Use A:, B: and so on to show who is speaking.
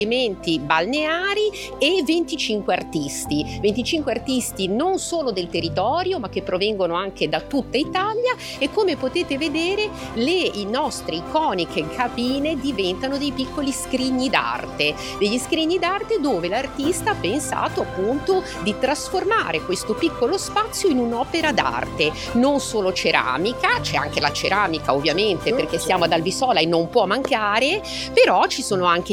A: balneari e 25 artisti. 25 artisti non solo del territorio, ma che provengono anche da tutta Italia, e come potete vedere i nostre iconiche cabine diventano dei piccoli scrigni d'arte, degli scrigni d'arte dove l'artista ha pensato appunto di trasformare questo piccolo spazio in un'opera d'arte. Non solo ceramica, c'è anche la ceramica ovviamente perché siamo ad Albisola e non può mancare, però ci sono anche